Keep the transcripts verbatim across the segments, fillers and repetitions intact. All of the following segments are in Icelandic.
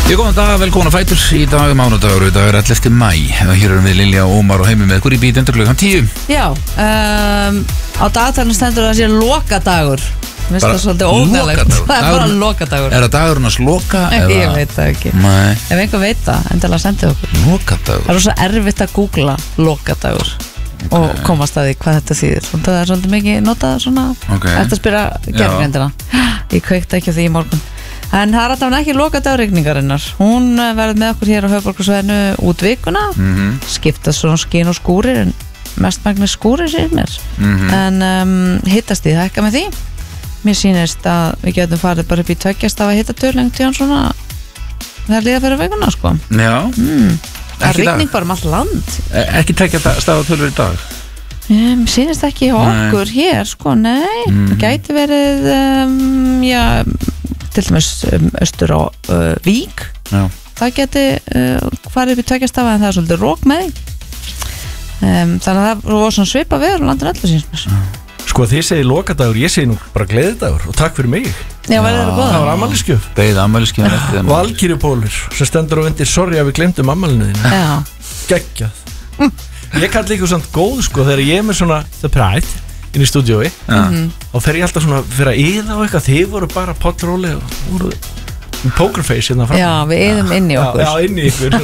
Ég góðan dag, velkomin að Fætur. Í dag er mánudagur, í dag er ellefta maí. Hér erum við Lilja og Ómar og Heimi með ykkur í bít undir klukkan tíu. Já, um, á dagatalinn stendur það sér lokadagur. Mér finnst það svolítið ónægilegt. Það er bara lokadagur. Er það dagurinn að loka? Ég veit það ekki. Nei. Ef einhver veit það, endilega sendið okkur. Lokadagur? Það er svo erfitt að googla lokadagur okay. og komast að því hvað þetta þýðir. Það er svolítið mikið notað svona okay. eftir að spyrja gerðgrindina. Ég kveikti ekki á því í morgun. En það er alltaf ekki lokadagurregningarinnar. Hún verður með okkur hér á höfuðborgarsvæðinu út vikuna. Mm-hmm. Skiptast svona skín og skúrir en mestmægnis skúrir sér mér. Mm-hmm. En um, hittast í það ekki með því. Mér sýnist að við getum farið bara upp í tveggjast af að hitta törlengt í hann svona þegar líða fyrir vikuna sko. Já. Mm. Það er regning bara um allt land. E ekki tveggjast stafa tölur í dag? Mér um, sýnist ekki okkur nei. Hér sko, nei. Mm. Gæti verið, um, já... til dæmis um, austur á uh, Vík Já. Það geti uh, farið upp í tveggjastafa en það er svolítið rók með um, þannig að það var svona svipa veður og landin öllu síns Sko þið segir lokadagur, ég segi nú bara gleðidagur og takk fyrir mig Já, var það góða? Það var ammælisgjöf Beið ammælisgjöf Valkyrjupólur sem stendur á undir sorry að við glemdum ammælinu þínu Geggjað mm. Ég kalli ykkur samt góð sko þegar ég er með svona the pride inn í stúdíói mm-hmm. og fer ég alltaf svona fyrir að yða á eitthvað þið voru bara pottróli og voru pokerface hérna fram Já, við yðum inn í okkur Já, já inn í ykkur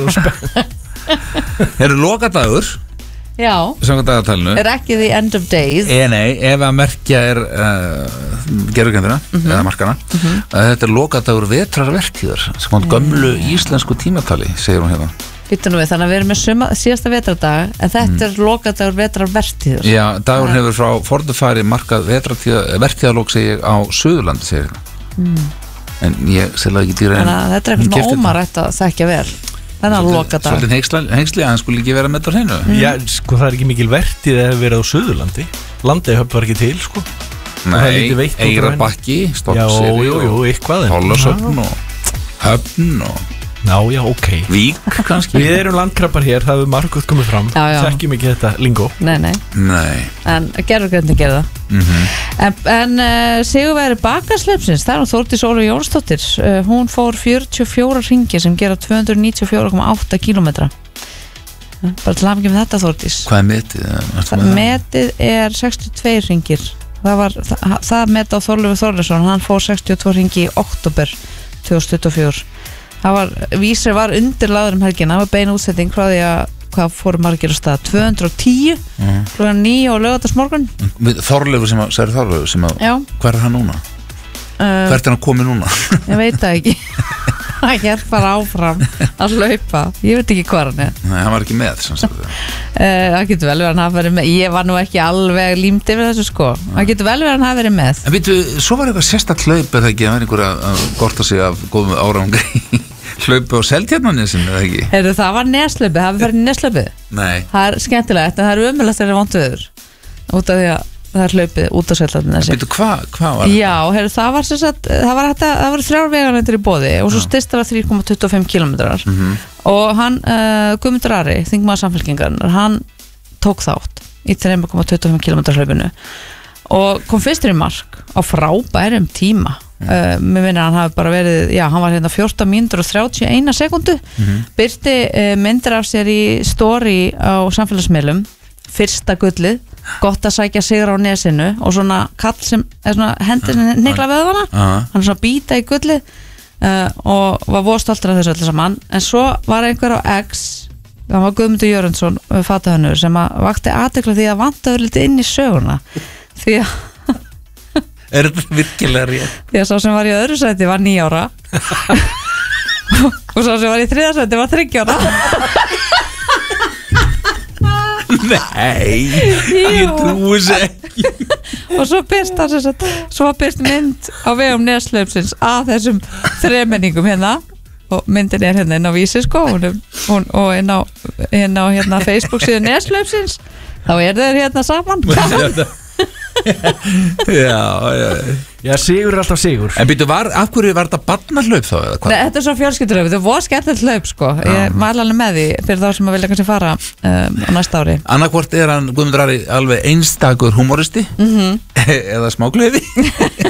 Er það lokadagur? Já, er ekki the end of days e, Nei, ef að merkja er uh, gerðurkendina mm-hmm. eða markana mm-hmm. þetta er lokadagur vetrarvertíðar sem hann gömlu íslensku tímatali segir hún hérna Við, þannig að við erum með suma, síðasta vetrardag en þetta mm. er lokadagur vetrarvertíðar Já, dagur ja. hefur frá forðufæri markað vertíðarlók segir á Suðurlandi segir mm. en ég selða ekki dýra Þannig að þetta er eitthvað svona ómarætt að þekkja vel Þannig að lokadag Svolítið hengsli að hann skulle ekki vera með þetta hreinu mm. Já, sko það er ekki mikil vertíð að hefur verið á Suðurlandi Landið var ekki til, sko Nei, Eyrarbakki, Stokkseyri Hólasöfn og Höfn og Já, já, ok Vík, kannski Við erum landkrabbar hér, það hefur margótt komið fram Þekkjum ekki þetta lingo Nei, nei, nei. En gerðurgrindin gerða það mm-hmm. En, en uh, Sigurvegari Bakarsleipsins Það er hún Þórdís Ólöf Jónsdóttir uh, Hún fór fjörutíu og fjóra hringi sem gera tvö hundruð níutíu og fjögur komma átta kílómetra uh, Bara til aðmyggjum með þetta Þórdís Hvað er metið? Það, metið er sextíu og tveir hringir Það var, það, það metið á Þorleifur Þorleifsson Hann fór sextíu og tvo hringi í október tvö þúsund tuttugu og fjögur Það var, vísir var undir laður um helgina, það var bein útsetting frá því að hvað fóru margir á stað, tvö hundruð og tíu mm. klukkan níu og laugardagsmorgun Þorleifur sem að, sagði Þorleifur sem að Já. Hver er hann núna? Uh, Hvert er hann komið núna? Ég veit það ekki Hann hér bara áfram að hlaupa Ég veit ekki hvað hann er Nei, hann var ekki með uh, Það getur vel verið að hann hafa verið með Ég var nú ekki alveg límd yfir þessu sko Það getur vel verið að hann hafa verið með En veitu, svo var eitthvað sérstak hlaup eða ekki, það var einhver að gorta sig af góðum árangri hlaupu á Seltjarnarnesin eða ekki Heru, Það var neslöpið, það var fyrir neslöpið Nei Það er skemmtilegt, en það er umöðlegt þegar það er vonduður út af því að það er hlaupið út á Seltjarnarnesi Veitu, hvað hva var það? Já, heru, það var sem sagt, það var þetta, það voru þrjár veganendur í boði og svo styrstar að þrjú komma tuttugu og fimm kílómetrar mm-hmm. og hann, uh, Guðmundur Ari, þingmaður Samfylkingarinnar, hann tók þátt í þrjú komma tuttugu og fimm kílómetra hlaupinu og kom fyrstur í mark á frábærum tíma Uh, mér finnir að hann hafi bara verið já, hann var hérna fjórtán mínútur og þrjátíu og eina sekúndu mm-hmm. byrti uh, myndir af sér í story á samfélagsmiðlum fyrsta gullið, gott að sækja sigur á nesinu og svona kall sem er svona hendur sem hnykla vöðvana uh-huh. hann er svona býta í gullið uh, og var voða stoltur af þessu öllu saman en svo var einhver á X það var Guðmundur Jörundsson fatahönnur sem að vakti athygli því að vantaður litið inn í söguna því að Er þetta virkilega rétt? Já, svo sem var í öðru sæti var níu ára og svo sem var í þriðja sæti var þriggja ára Nei, ég trúi sér ekki Og svo byrst það sem sagt Svo var byrst mynd á vegum neslaupsins að þessum þremenningum hérna og myndin er hérna inn á Vísi sko hún, hún, og inn á, inn á hérna, Facebook síðu neslaupsins þá er þeir hérna saman Já, já Já, sigur er alltaf sigur En býtu, var, af hverju var þetta barnahlaup þá? Eða hvað? Nei, þetta er svo fjölskyldulaup, þetta var skemmtilegt hlaup sko Ég mæla alveg með því fyrir þá sem að vilja kannski fara um, á næsta ári Annarkvort er hann Guðmundur Ari alveg einstakur humoristi mm-hmm. eða smáglöfi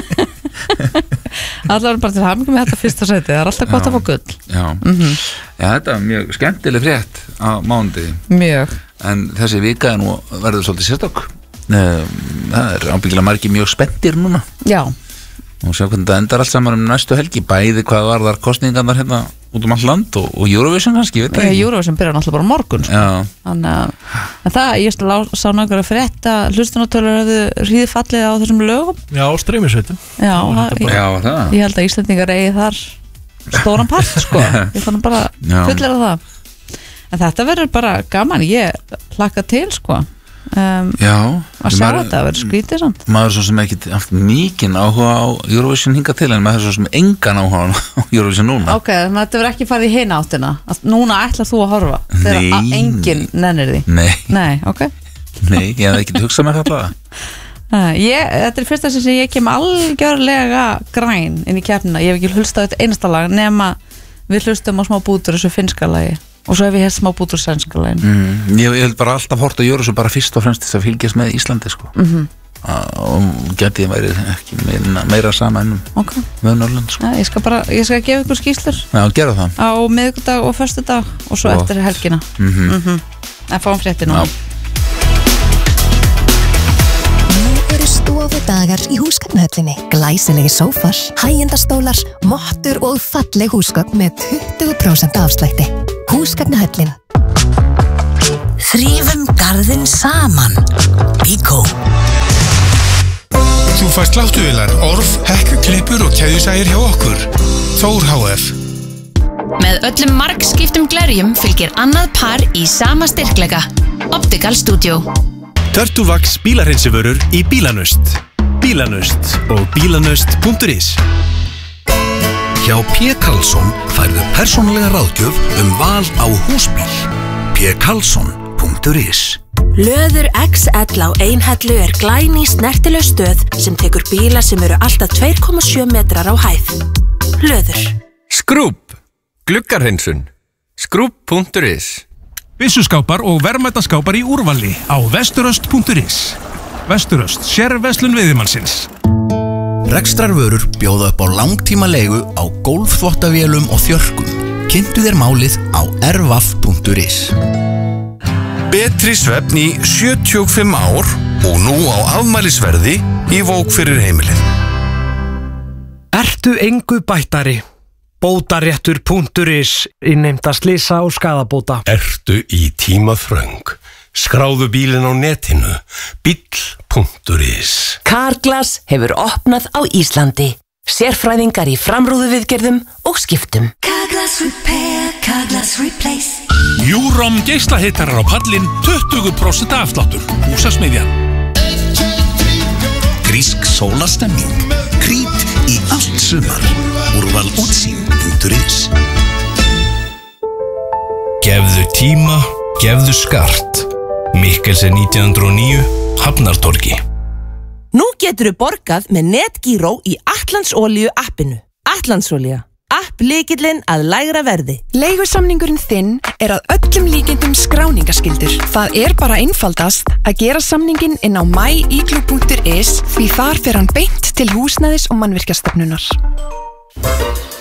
Allavega bara til hamingju með þetta fyrsta sæti. Það er alltaf gott að fá gull. Já, mm-hmm. Já þetta er mjög skemmtileg frétt á mánudegi. Mjög. En þessi vika er nú verður svolítið sérstök. Það er ábyggilega margir mjög spenntir núna. Já. Og sjá hvernig það endar allt saman um næstu helgi. Bæði hvað var þar kosningarnar hérna út um all land og, og Eurovision kannski, veit það ekki. Eurovision byrjar náttúrulega bara morgun. Sko. Þannig að það, ég sá náttúrulega frétt að hlustunartölur hefðu hríði fallið á þessum lögum. Já, streymisveitum. Já, það, ég, Já, það. Ég held að Íslendingar eigi þar stóran part, sko. Ég þannig bara fullir af það. En þetta verður bara gaman, ég hlakka til, sko. Um, Já, að sjá þetta, það verður skrítið samt. Maður svo sem ekki haft mikinn áhuga á Eurovision hinga til, en maður svo sem engan áhuga á Eurovision núna. Ok, þannig að þetta verður ekki farið í hina áttina. Núna ætlar þú að horfa þegar enginn nennir því. Nei. Nei, ok. Nei, ég hef ekki hugsað mér þetta. Ég, þetta er fyrsta sem ég kem algjörlega græn inn í keppnina. Ég hef ekki hlustað þetta einasta lag nema við hlustum á smá bútur þessu finnska lagi. Og svo hef ég hér smá bútur sænska legin. Mm, ég, ég held bara alltaf hort að gjöra svo bara fyrst og fremst þess að fylgjast með Íslandi, sko. Mm-hmm. Og geti ég væri ekki meira, meira sama ennum okay. með Norrland, sko. Ja, ég skal bara, ég skal gefa ykkur skýslur. Já, gera það. Á miðvikudag og föstudag og svo og. Eftir helgina. Mm-hmm. Mm-hmm. En fáum fréttir nú. Stofudagar í húsgagnahöllinni, glæsilegi sófar, hægjendastólar, mottur og falleg húsgögn með tuttugu prósent afslætti. Húsgagnahöllin. Þrífum garðinn saman. Bíkó. Þú fæst sláttuvélar, orf, hekkaklippur og keðjusægir hjá okkur. Þór H F. Með öllum margskiptum glerjum fylgir annað par í sama styrkleika. Optical Studio. Turtlevax bílarhreinsivörur í Bílanust. Bílanust og bílanust punktur is. Hjá P. Karlsson færðu persónulega ráðgjöf um val á húsbíl. P Karlsson punktur is. Löður X L á Einhellu er glæný snertileg stöð sem tekur bíla sem eru alltaf tvö komma sjö metrar á hæð. Löður. Skrúb. Gluggarhreinsun. Skrúb punktur is. Byssuskápar og verðmætaskápar í úrvali á vesturöst punktur is. Vesturöst, sérverslun veiðimannsins. Rekstrarvörur bjóða upp á langtíma leigu á gólfþvottavélum og þjörkum. Kynntu þér málið á r v a f punktur is. Betri svefn í sjötíu og fimm ár og nú á afmælisverði í Vók fyrir heimilið. Ertu engu bættari? Bótaréttur punktur is innheimta slysa og skaðabóta. Ertu í tímaþröng? Skráðu bílinn á netinu. bíll punktur is. Carglass hefur opnað á Íslandi. Sérfræðingar í framrúðuviðgerðum og skiptum. Carglass Repair, Carglass Replace. Júrom geislahitarar á pallinn, tuttugu prósent afsláttur. Húsasmiðjan. Grísk sólastemming. Krít í allt sumar. Úrval útsýn punktur is. Gefðu tíma, gefðu skart. Mikkelsen nítján hundruð og níu, Hafnartorgi. Nú geturðu borgað með Netgyro í Atlandsolíu appinu. Atlandsolía. App lykillinn að lægra verði. Leigusamningurinn þinn er að öllum líkindum skráningaskyldur. Það er bara einfaldast að gera samninginn inn á my igloo punktur is því þar fer hann beint til húsnæðis og mannvirkjastofnunar.